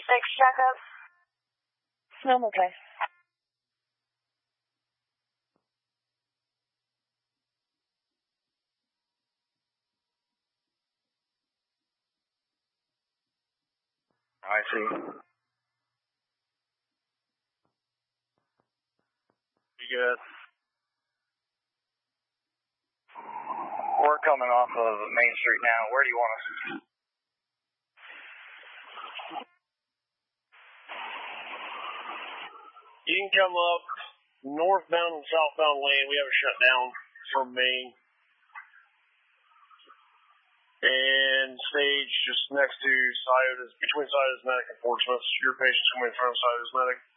check up. No, I'm okay. I see. You good? We're coming off of Main Street now. Where do you want us? You can come up northbound and southbound lane. We have it shut down from Main. And stage just next to Sciotos, between Sciotos Medic and Portsmouth. Your patient's coming in front of Sciotos Medic.